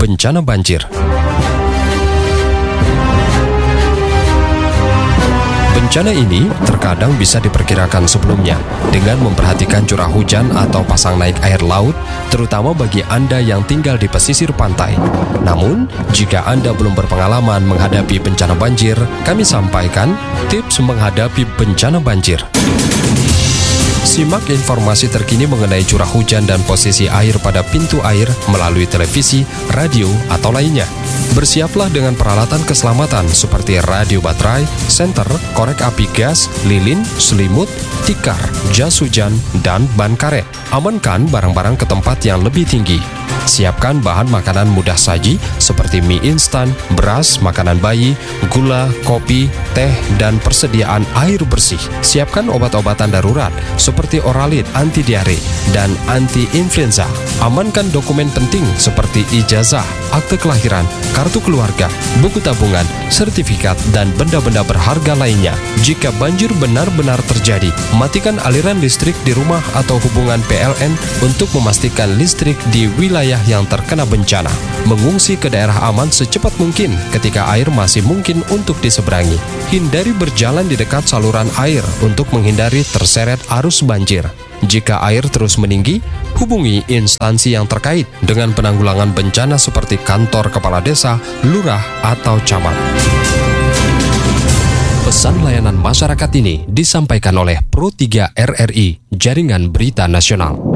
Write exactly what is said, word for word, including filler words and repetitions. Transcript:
bencana banjir. Bencana ini terkadang bisa diperkirakan sebelumnya dengan memperhatikan curah hujan atau pasang naik air laut, terutama bagi Anda yang tinggal di pesisir pantai. Namun, jika Anda belum berpengalaman menghadapi bencana banjir, kami sampaikan tips menghadapi bencana banjir. Simak informasi terkini mengenai curah hujan dan posisi air pada pintu air melalui televisi, radio, atau lainnya. Bersiaplah dengan peralatan keselamatan seperti radio baterai, senter, korek api gas, lilin, selimut, tikar, jas hujan, dan ban karet. Amankan barang-barang ke tempat yang lebih tinggi. Siapkan bahan makanan mudah saji seperti mie instan, beras, makanan bayi, gula, kopi, teh, dan persediaan air bersih. Siapkan obat-obatan darurat seperti Oralit anti diare dan anti-influenza. Amankan dokumen penting seperti ijazah, akte kelahiran, kartu keluarga, buku tabungan, sertifikat, dan benda-benda berharga lainnya. Jika banjir benar-benar terjadi, matikan aliran listrik di rumah atau hubungan P L N untuk memastikan listrik di wilayah yang terkena bencana. Mengungsi ke daerah aman secepat mungkin ketika air masih mungkin untuk diseberangi. Hindari berjalan di dekat saluran air untuk menghindari terseret arus banjir. Jika air terus meninggi, hubungi instansi yang terkait dengan penanggulangan bencana seperti kantor kepala desa, lurah, atau camat. Pesan layanan masyarakat ini disampaikan oleh Pro tiga R R I, Jaringan Berita Nasional.